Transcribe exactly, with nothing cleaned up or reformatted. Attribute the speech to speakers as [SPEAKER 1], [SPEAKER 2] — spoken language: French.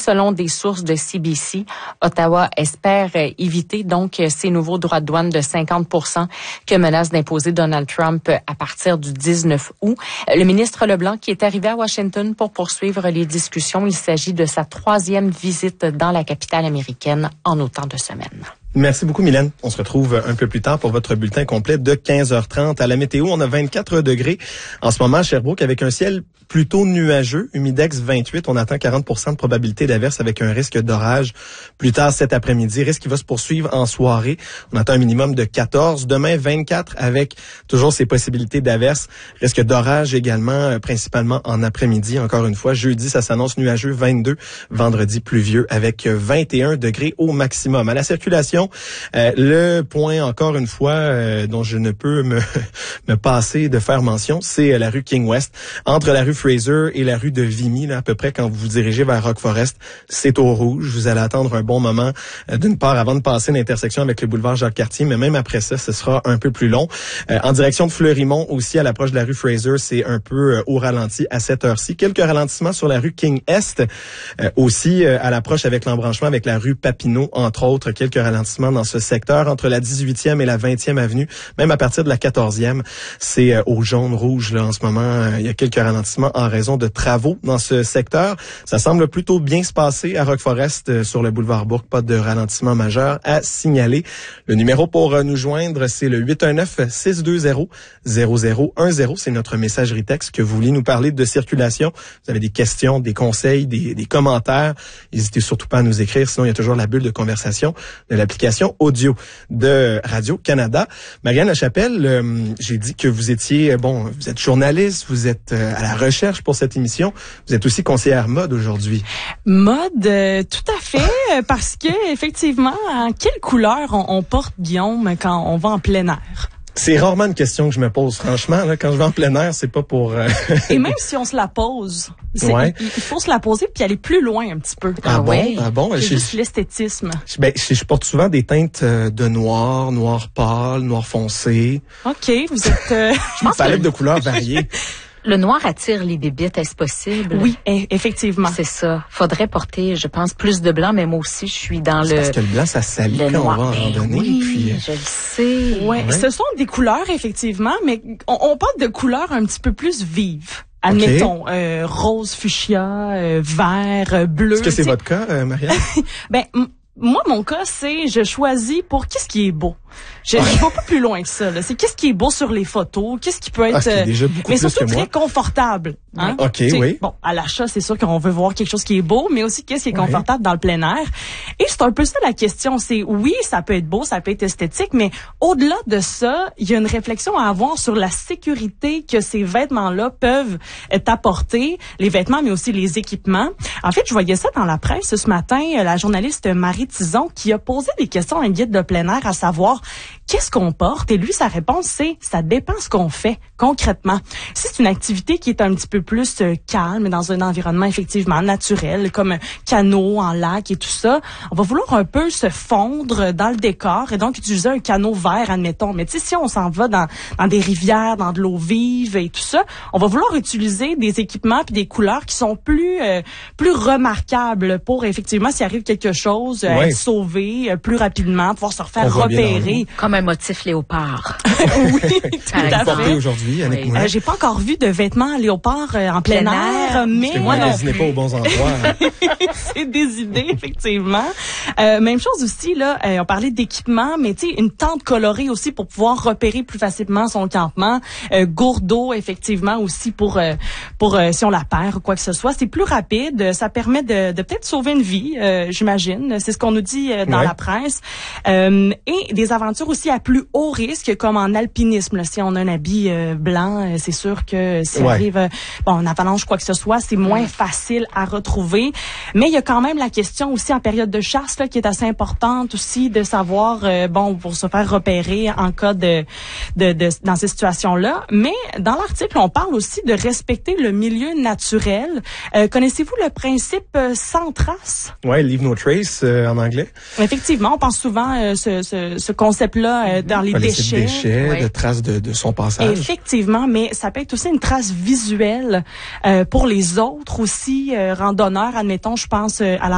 [SPEAKER 1] selon des sources de C B C, Ottawa espère éviter donc ces nouveaux droits de douane de cinquante pour cent que menace d'imposer Donald Trump à partir du dix-neuf août. Le ministre Leblanc qui est arrivé à Washington pour poursuivre les discussions. Il s'agit de sa troisième visite dans la capitale américaine en autant de semaines.
[SPEAKER 2] Merci beaucoup, Mylène. On se retrouve un peu plus tard pour votre bulletin complet de quinze heures trente. À la météo, on a vingt-quatre degrés en ce moment à Sherbrooke avec un ciel plutôt nuageux. Humidex vingt-huit. On attend quarante pour cent de probabilité d'averse avec un risque d'orage plus tard cet après-midi. Risque qui va se poursuivre en soirée. On attend un minimum de quatorze. Demain, vingt-quatre avec toujours ces possibilités d'averse. Risque d'orage également, euh, principalement en après-midi. Encore une fois, jeudi, ça s'annonce nuageux, vingt-deux. Vendredi, pluvieux avec vingt et un degrés au maximum. À la circulation, Euh, le point, encore une fois, euh, dont je ne peux me, me passer de faire mention, c'est la rue King West. Entre la rue Fraser et la rue de Vimy, là, à peu près quand vous vous dirigez vers Rock Forest, c'est au rouge. Vous allez attendre un bon moment, euh, d'une part, avant de passer l'intersection avec le boulevard Jacques-Cartier, mais même après ça, ce sera un peu plus long. Euh, en direction de Fleurimont, aussi, à l'approche de la rue Fraser, c'est un peu euh, au ralenti à cette heure-ci. Quelques ralentissements sur la rue King Est, euh, aussi euh, à l'approche avec l'embranchement avec la rue Papineau, entre autres, quelques ralentissements dans ce secteur entre la dix-huitième et la vingtième avenue, même à partir de la quatorzième. C'est euh, au jaune-rouge là en ce moment. Euh, il y a quelques ralentissements en raison de travaux dans ce secteur. Ça semble plutôt bien se passer à Rock Forest euh, sur le boulevard Bourque. Pas de ralentissement majeur à signaler. Le numéro pour euh, nous joindre, c'est le huit un neuf, six deux zéro, zéro zéro un zéro. C'est notre messagerie texte que vous voulez nous parler de circulation. Vous avez des questions, des conseils, des, des commentaires. N'hésitez surtout pas à nous écrire. Sinon, il y a toujours la bulle de conversation de l'application audio de Radio-Canada. Marianne Lachapelle, euh, j'ai dit que vous étiez, bon, vous êtes journaliste, vous êtes euh, à la recherche pour cette émission. Vous êtes aussi conseillère mode aujourd'hui.
[SPEAKER 3] Mode, euh, tout à fait, parce que effectivement, en quelle couleur on, on porte, Guillaume, quand on va en plein air?
[SPEAKER 2] C'est rarement une question que je me pose, franchement. Là, quand je vais en plein air, c'est pas pour... Euh...
[SPEAKER 3] Et même si on se la pose, c'est, ouais. il, il faut se la poser puis aller plus loin un petit peu.
[SPEAKER 2] Ah, ah bon? Ouais. Ah bon?
[SPEAKER 3] C'est juste l'esthétisme.
[SPEAKER 2] Ben, je, je porte souvent des teintes de noir, noir pâle, noir foncé.
[SPEAKER 3] OK, vous êtes... Euh...
[SPEAKER 2] je pense une palette que... de couleurs variées.
[SPEAKER 1] Le noir attire les bébites, est-ce possible?
[SPEAKER 3] Oui, effectivement.
[SPEAKER 1] C'est ça. Faudrait porter, je pense, plus de blanc, mais moi aussi, je suis dans
[SPEAKER 2] c'est
[SPEAKER 1] le...
[SPEAKER 2] parce que le blanc, ça salit quand noir. On va en randonnée.
[SPEAKER 1] Oui,
[SPEAKER 2] puis...
[SPEAKER 1] je le sais.
[SPEAKER 3] Ouais, ouais, ce sont des couleurs, effectivement, mais on, on parle de couleurs un petit peu plus vives. Admettons, okay. euh, rose, fuchsia, euh, vert, euh, bleu.
[SPEAKER 2] Est-ce que c'est votre cas, euh, Marianne?
[SPEAKER 3] ben, m- moi, mon cas, c'est je choisis pour qu'est-ce qui est beau. Je ne vais pas plus loin que ça. Là. C'est qu'est-ce qui est beau sur les photos, qu'est-ce qui peut être,
[SPEAKER 2] ah, déjà beaucoup
[SPEAKER 3] mais
[SPEAKER 2] plus
[SPEAKER 3] surtout
[SPEAKER 2] que
[SPEAKER 3] très
[SPEAKER 2] moi.
[SPEAKER 3] confortable. Hein?
[SPEAKER 2] Ok,
[SPEAKER 3] T'sais,
[SPEAKER 2] oui.
[SPEAKER 3] Bon, à l'achat, c'est sûr qu'on veut voir quelque chose qui est beau, mais aussi qu'est-ce qui est confortable oui. dans le plein air. Et c'est un peu ça la question. C'est oui, ça peut être beau, ça peut être esthétique, mais au-delà de ça, il y a une réflexion à avoir sur la sécurité que ces vêtements-là peuvent t'apporter, les vêtements, mais aussi les équipements. En fait, je voyais ça dans la presse ce matin, la journaliste Marie Tison qui a posé des questions à un guide de plein air, à savoir qu'est-ce qu'on porte? Et lui, sa réponse, c'est ça dépend ce qu'on fait concrètement. Si c'est une activité qui est un petit peu plus euh, calme, dans un environnement effectivement naturel, comme un canot en lac et tout ça, on va vouloir un peu se fondre dans le décor et donc utiliser un canot vert, admettons. Mais tu sais, si on s'en va dans, dans des rivières, dans de l'eau vive et tout ça, on va vouloir utiliser des équipements puis des couleurs qui sont plus euh, plus remarquables pour effectivement, s'il arrive quelque chose, euh,
[SPEAKER 2] ouais.
[SPEAKER 3] être sauvé euh, plus rapidement, pouvoir se refaire repérer.
[SPEAKER 1] Comme un motif léopard.
[SPEAKER 3] Oui, tout à fait.
[SPEAKER 2] aujourd'hui, Annick
[SPEAKER 3] oui. euh, J'ai pas encore vu de vêtements léopard euh, en plein, plein air, air, mais...
[SPEAKER 2] Parce que moi, non plus. Pas aux bons endroits.
[SPEAKER 3] C'est des idées, effectivement. Euh, même chose aussi, là, euh, on parlait d'équipement, mais tu sais, une tente colorée aussi pour pouvoir repérer plus facilement son campement. Euh, gourde d'eau, effectivement, aussi pour, euh, pour euh, si on la perd ou quoi que ce soit. C'est plus rapide, ça permet de, de peut-être sauver une vie, euh, j'imagine. C'est ce qu'on nous dit euh, dans ouais. la presse. Euh, et des aventures aussi à plus haut risque, comme en alpinisme. Là, si on a un habit euh, blanc, euh, c'est sûr que si
[SPEAKER 2] ouais.
[SPEAKER 3] arrive euh, bon, une avalanche, quoi que ce soit, c'est moins facile à retrouver. Mais il y a quand même la question aussi en période de chasse là, qui est assez importante aussi de savoir, euh, bon, pour se faire repérer en cas de, de, de dans ces situations-là. Mais dans l'article, on parle aussi de respecter le milieu naturel. Euh, connaissez-vous le principe euh, sans trace?
[SPEAKER 2] Ouais, leave no trace euh, en anglais.
[SPEAKER 3] Effectivement, on pense souvent euh, ce, ce, ce concept-là euh, dans les
[SPEAKER 2] pas
[SPEAKER 3] déchets.
[SPEAKER 2] Les déchets,
[SPEAKER 3] ouais.
[SPEAKER 2] de traces de, de son passage.
[SPEAKER 3] Effectivement, mais ça peut être aussi une trace visuelle euh, pour les autres aussi, euh, randonneurs, admettons, je pense euh, à la